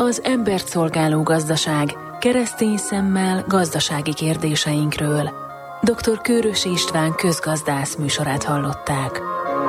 Az embert szolgáló gazdaság, keresztény szemmel gazdasági kérdéseinkről. Dr. Kőrösi István közgazdász műsorát hallották.